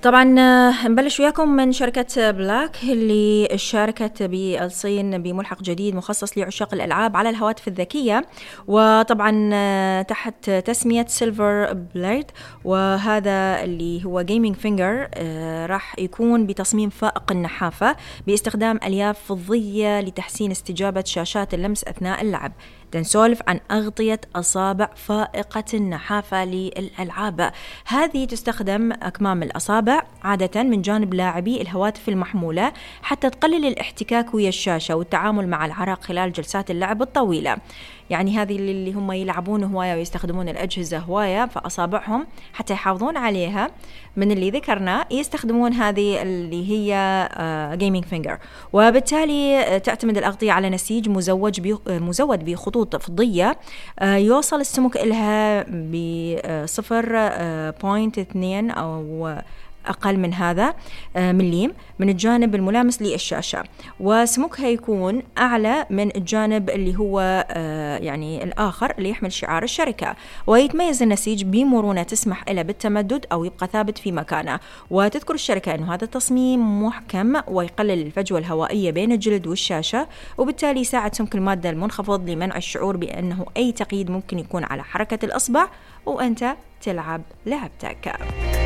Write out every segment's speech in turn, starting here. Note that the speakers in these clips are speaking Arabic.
طبعا نبلش وياكم من شركة بلاك اللي شاركت بالصين بملحق جديد مخصص لعشاق الألعاب على الهواتف الذكية، وطبعا تحت تسمية سيلفر بليد، وهذا اللي هو جيمنج فينجر راح يكون بتصميم فائق النحافة باستخدام ألياف فضية لتحسين استجابة شاشات اللمس أثناء اللعب. نسولف عن أغطية أصابع فائقة النحافة للألعاب. هذه تستخدم أكمام الأصابع عادة من جانب لاعبي الهواتف المحمولة حتى تقلل الاحتكاك ويا الشاشة والتعامل مع العرق خلال جلسات اللعب الطويلة. يعني هذه اللي هم يلعبون هواية ويستخدمون الأجهزة هواية، فأصابعهم حتى يحافظون عليها من اللي ذكرنا يستخدمون هذه اللي هي جيمنج فينجر، وبالتالي تعتمد الأغطية على نسيج مزود بخطوط فضية يوصل السمك إلها ب0.2 أو أقل من هذا مليم من الجانب الملامس للشاشة، وسمكها يكون أعلى من الجانب اللي هو يعني الآخر اللي يحمل شعار الشركة. ويتميز النسيج بمرونة تسمح له بالتمدد أو يبقى ثابت في مكانه. وتذكر الشركة أنه هذا التصميم محكم ويقلل الفجوة الهوائية بين الجلد والشاشة، وبالتالي يساعد سمك المادة المنخفض لمنع الشعور بأنه أي تقييد ممكن يكون على حركة الأصبع وأنت تلعب لعبتك.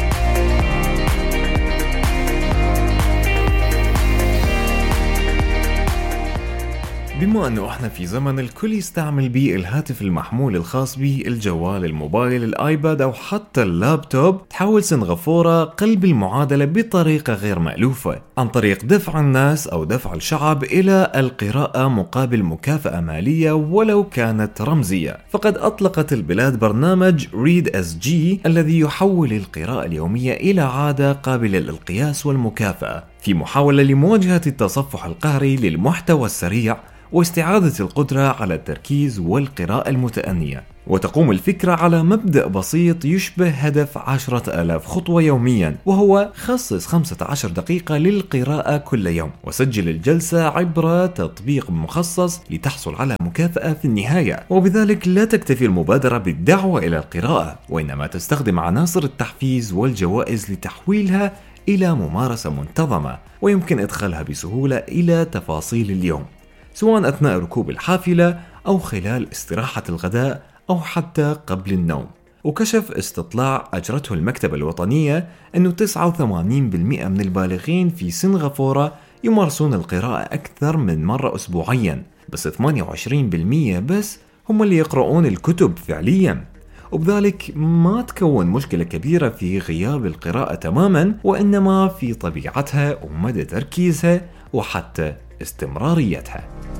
بما أنه إحنا في زمن الكل يستعمل بيه الهاتف المحمول الخاص به، الجوال، الموبايل، الآيباد أو حتى اللابتوب، تحاول سنغافورة قلب المعادلة بطريقة غير مألوفة عن طريق دفع الناس أو دفع الشعب إلى القراءة مقابل مكافأة مالية ولو كانت رمزية. فقد أطلقت البلاد برنامج ريد اس جي الذي يحول القراءة اليومية إلى عادة قابلة للقياس والمكافأة، في محاولة لمواجهة التصفح القهري للمحتوى السريع واستعادة القدرة على التركيز والقراءة المتأنية. وتقوم الفكرة على مبدأ بسيط يشبه هدف 10,000 خطوة يوميا، وهو خصص 15 دقيقة للقراءة كل يوم، وسجل الجلسة عبر تطبيق مخصص لتحصل على مكافأة في النهاية. وبذلك لا تكتفي المبادرة بالدعوة إلى القراءة، وإنما تستخدم عناصر التحفيز والجوائز لتحويلها إلى ممارسة منتظمة ويمكن إدخالها بسهولة إلى تفاصيل اليوم، سواء أثناء ركوب الحافلة أو خلال استراحة الغداء أو حتى قبل النوم. وكشف استطلاع أجرته المكتبة الوطنية أنه 89% من البالغين في سنغافورة يمارسون القراءة أكثر من مرة أسبوعيا، بس 28% بس هم اللي يقرؤون الكتب فعليا. وبذلك ما تكون مشكلة كبيرة في غياب القراءة تماما، وإنما في طبيعتها ومدى تركيزها وحتى استمراريتها.